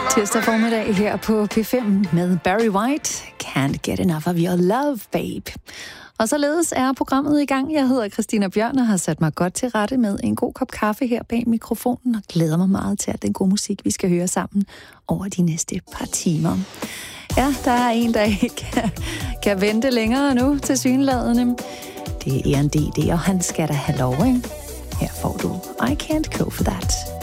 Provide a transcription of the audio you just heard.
Tirsdag formiddag her på P5 med Barry White. Can't get enough of your love, babe. Og således er programmet i gang. Jeg hedder Christina Bjørn og har sat mig godt til rette med en god kop kaffe her bag mikrofonen og glæder mig meget til, at den gode musik, vi skal høre sammen over de næste par timer. Ja, der er en, der ikke kan vente længere nu til synladende. Det er Erin D.D., og han skal da have lov, ikke? Her får du I Can't Go For That.